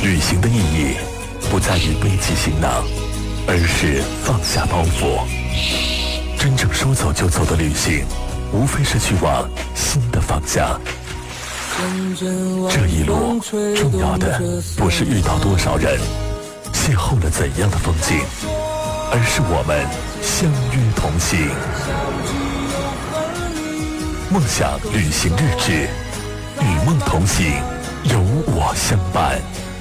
旅行的意义不在于背起行囊，而是放下包袱。真正说走就走的旅行，无非是去往新的方向。这一路重要的不是遇到多少人，邂逅了怎样的风景，而是我们相约同行。梦想旅行日志，与梦同行，有我相伴。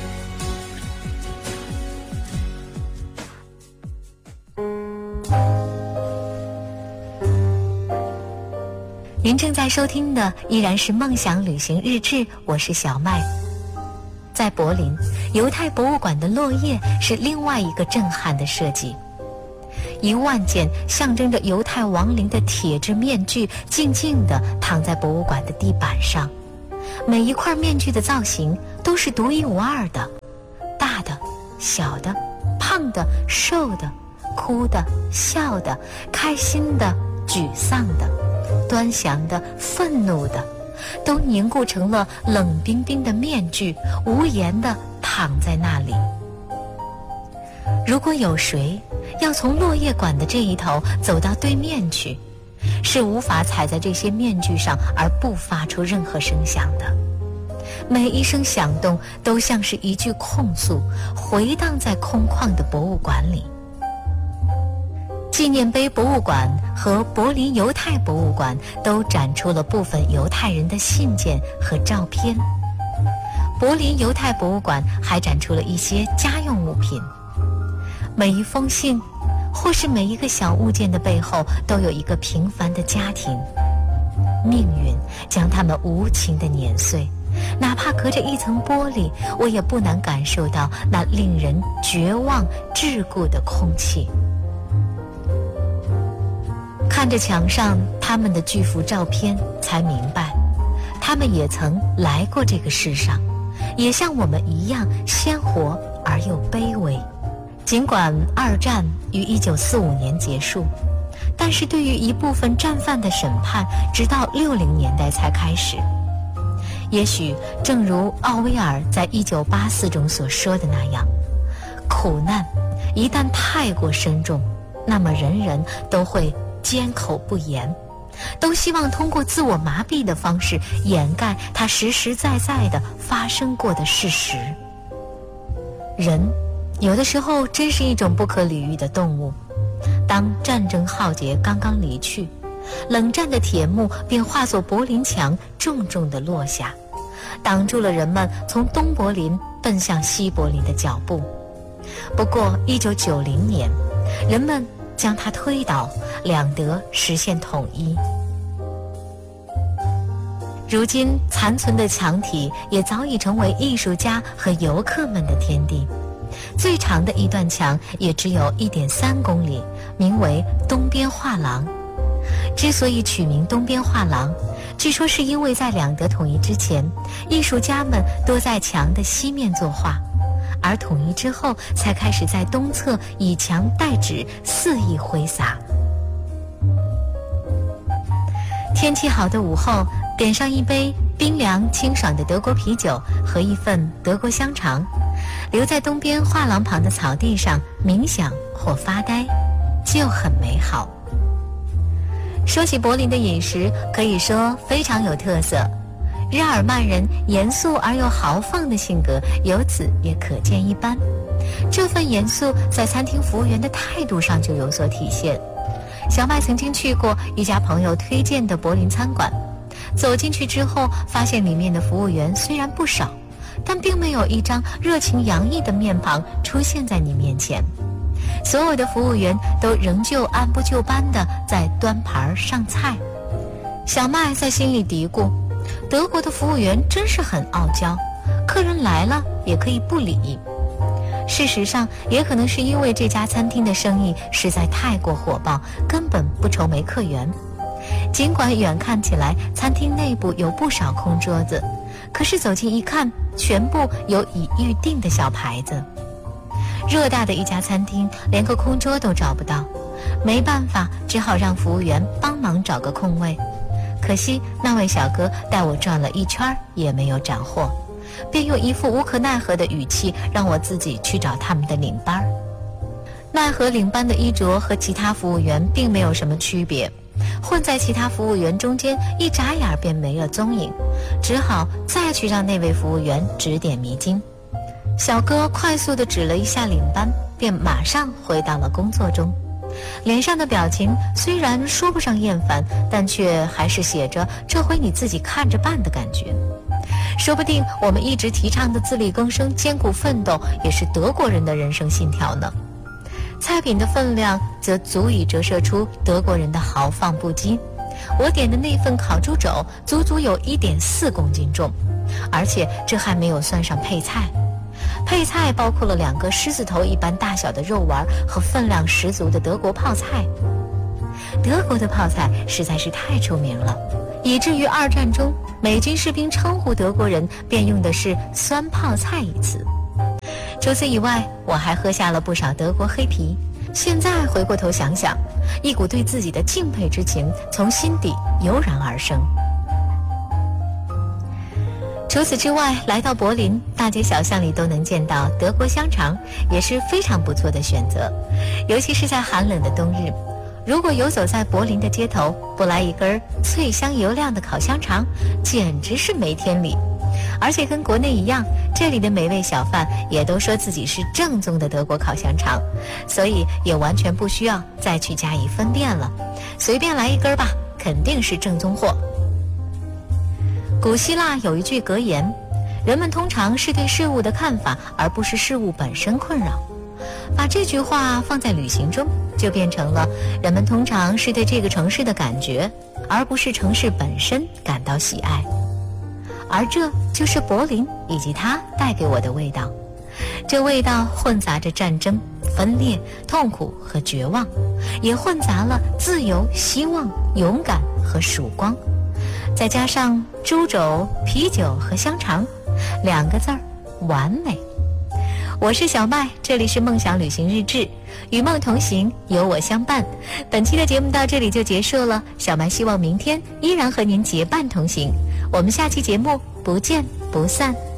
您正在收听的依然是梦想旅行日志，我是小麦。在柏林，犹太博物馆的落叶是另外一个震撼的设计。10000件象征着犹太亡灵的铁质面具静静地躺在博物馆的地板上，每一块面具的造型都是独一无二的，大的、小的、胖的、瘦的、哭的、笑的、开心的、沮丧的、端详的、愤怒的，都凝固成了冷冰冰的面具，无言地躺在那里。如果有谁要从落叶馆的这一头走到对面去，是无法踩在这些面具上而不发出任何声响的。每一声响动都像是一句控诉，回荡在空旷的博物馆里。纪念碑博物馆和柏林犹太博物馆都展出了部分犹太人的信件和照片。柏林犹太博物馆还展出了一些家用物品。每一封信或是每一个小物件的背后都有一个平凡的家庭，命运将他们无情地碾碎，哪怕隔着一层玻璃，我也不难感受到那令人绝望桎梏的空气。看着墙上他们的巨幅照片，才明白他们也曾来过这个世上，也像我们一样鲜活而又卑微。尽管二战于1945年结束，但是对于一部分战犯的审判直到60年代才开始。也许正如奥威尔在1984中所说的那样，苦难一旦太过深重，那么人人都会缄口不言，都希望通过自我麻痹的方式掩盖它实实在在的发生过的事实。人有的时候真是一种不可理喻的动物。当战争浩劫刚刚离去，冷战的铁幕便化作柏林墙，重重地落下，挡住了人们从东柏林奔向西柏林的脚步。不过1990年，人们将它推倒，两德实现统一。如今残存的墙体也早已成为艺术家和游客们的天地。最长的一段墙也只有1.3公里，名为东边画廊。之所以取名东边画廊，据说是因为在两德统一之前，艺术家们多在墙的西面作画，而统一之后才开始在东侧以墙代纸，肆意挥洒。天气好的午后，点上一杯冰凉清爽的德国啤酒和一份德国香肠，留在东边画廊旁的草地上冥想或发呆，就很美好。说起柏林的饮食，可以说非常有特色。日耳曼人严肃而又豪放的性格，由此也可见一斑。这份严肃在餐厅服务员的态度上就有所体现。小麦曾经去过一家朋友推荐的柏林餐馆，走进去之后，发现里面的服务员虽然不少，但并没有一张热情洋溢的面庞出现在你面前。所有的服务员都仍旧按部就班地在端盘上菜。小麦在心里嘀咕，德国的服务员真是很傲娇，客人来了也可以不理。事实上，也可能是因为这家餐厅的生意实在太过火爆，根本不愁没客源。尽管远看起来餐厅内部有不少空桌子，可是走近一看，全部有已预定的小牌子。偌大的一家餐厅，连个空桌都找不到，没办法，只好让服务员帮忙找个空位。可惜那位小哥带我转了一圈也没有斩获， 便用一副无可奈何的语气让我自己去找他们的领班。奈何领班的衣着和其他服务员并没有什么区别，混在其他服务员中间，一眨眼便没了踪影，只好再去让那位服务员指点迷津。小哥快速地指了一下领班，便马上回到了工作中，脸上的表情虽然说不上厌烦，但却还是写着这回你自己看着办的感觉。说不定我们一直提倡的自力更生、艰苦奋斗也是德国人的人生信条呢。菜品的分量则足以折射出德国人的豪放不羁。我点的那份烤猪肘足足有 1.4公斤重，而且这还没有算上配菜。配菜包括了2个狮子头一般大小的肉丸和分量十足的德国泡菜。德国的泡菜实在是太出名了，以至于2战中美军士兵称呼德国人便用的是酸泡菜一词。除此以外，我还喝下了不少德国黑啤。现在回过头想想，一股对自己的敬佩之情从心底油然而生。除此之外，来到柏林，大街小巷里都能见到德国香肠，也是非常不错的选择。尤其是在寒冷的冬日，如果游走在柏林的街头，不来一根脆香油亮的烤香肠，简直是没天理。而且跟国内一样，这里的每位小贩也都说自己是正宗的德国烤香肠，所以也完全不需要再去加以分辨了，随便来一根吧，肯定是正宗货。古希腊有一句格言，人们通常是对事物的看法，而不是事物本身困扰。把这句话放在旅行中，就变成了人们通常是对这个城市的感觉，而不是城市本身感到喜爱。而这就是柏林以及它带给我的味道。这味道混杂着战争、分裂、痛苦和绝望，也混杂了自由、希望、勇敢和曙光，再加上猪肘、啤酒和香肠，2个字儿：完美。我是小麦，这里是梦想旅行日志，与梦同行，有我相伴。本期的节目到这里就结束了，小麦希望明天依然和您结伴同行。我们下期节目不见不散。